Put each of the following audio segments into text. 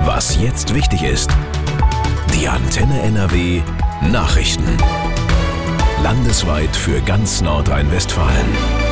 Was jetzt wichtig ist. Die Antenne NRW Nachrichten. Landesweit für ganz Nordrhein-Westfalen.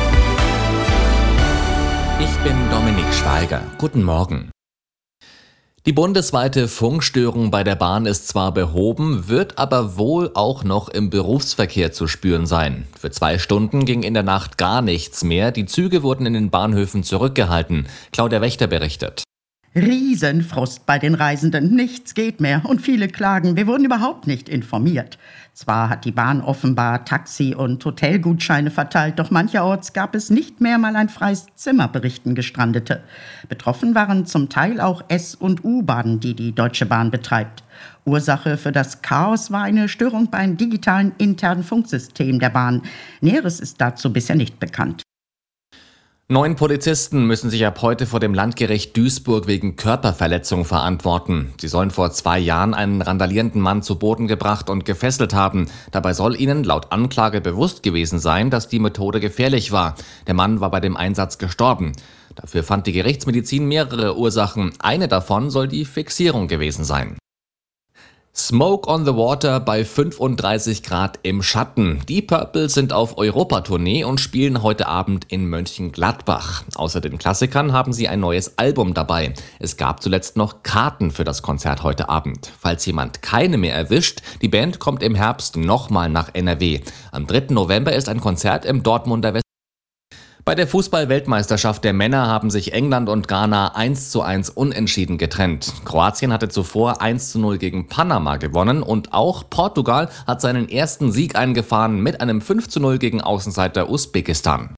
Ich bin Dominik Schweiger. Guten Morgen. Die bundesweite Funkstörung bei der Bahn ist zwar behoben, wird aber wohl auch noch im Berufsverkehr zu spüren sein. Für 2 Stunden ging in der Nacht gar nichts mehr. Die Züge wurden in den Bahnhöfen zurückgehalten. Claudia Wächter berichtet. Riesenfrust bei den Reisenden, nichts geht mehr und viele klagen, wir wurden überhaupt nicht informiert. Zwar hat die Bahn offenbar Taxi- und Hotelgutscheine verteilt, doch mancherorts gab es nicht mehr mal ein freies Zimmer, berichten Gestrandete. Betroffen waren zum Teil auch S- und U-Bahnen, die die Deutsche Bahn betreibt. Ursache für das Chaos war eine Störung beim digitalen internen Funksystem der Bahn. Näheres ist dazu bisher nicht bekannt. 9 Polizisten müssen sich ab heute vor dem Landgericht Duisburg wegen Körperverletzung verantworten. Sie sollen vor 2 Jahren einen randalierenden Mann zu Boden gebracht und gefesselt haben. Dabei soll ihnen laut Anklage bewusst gewesen sein, dass die Methode gefährlich war. Der Mann war bei dem Einsatz gestorben. Dafür fand die Gerichtsmedizin mehrere Ursachen. Eine davon soll die Fixierung gewesen sein. Smoke on the Water bei 35 Grad im Schatten. Die Purple sind auf Europatournee und spielen heute Abend in Mönchengladbach. Außer den Klassikern haben sie ein neues Album dabei. Es gab zuletzt noch Karten für das Konzert heute Abend. Falls jemand keine mehr erwischt, die Band kommt im Herbst nochmal nach NRW. Am 3. November ist ein Konzert im Dortmunder West. Bei der Fußball-Weltmeisterschaft der Männer haben sich England und Ghana 1:1 unentschieden getrennt. Kroatien hatte zuvor 1:0 gegen Panama gewonnen und auch Portugal hat seinen ersten Sieg eingefahren mit einem 5:0 gegen Außenseiter Usbekistan.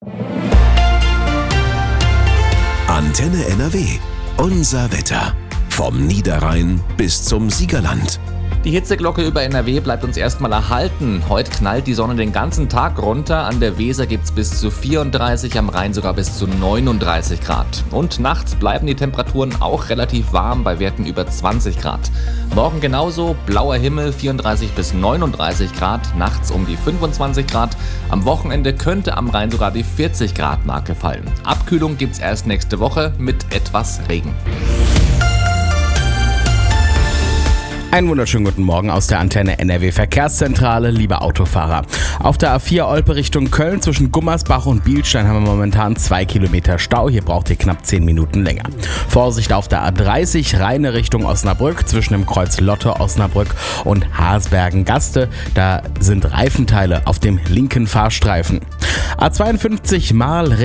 Antenne NRW. Unser Wetter. Vom Niederrhein bis zum Siegerland. Die Hitzeglocke über NRW bleibt uns erstmal erhalten. Heute knallt die Sonne den ganzen Tag runter. An der Weser gibt's bis zu 34, am Rhein sogar bis zu 39 Grad. Und nachts bleiben die Temperaturen auch relativ warm bei Werten über 20 Grad. Morgen genauso, blauer Himmel, 34 bis 39 Grad, nachts um die 25 Grad. Am Wochenende könnte am Rhein sogar die 40 Grad Marke fallen. Abkühlung gibt's erst nächste Woche mit etwas Regen. Einen wunderschönen guten Morgen aus der Antenne NRW Verkehrszentrale, liebe Autofahrer. Auf der A4 Olpe Richtung Köln zwischen Gummersbach und Bielstein haben wir momentan 2 Kilometer Stau. Hier braucht ihr knapp 10 Minuten länger. Vorsicht auf der A30 Rheine Richtung Osnabrück zwischen dem Kreuz Lotte Osnabrück und Haßbergen-Gaste. Da sind Reifenteile auf dem linken Fahrstreifen. A52 Marl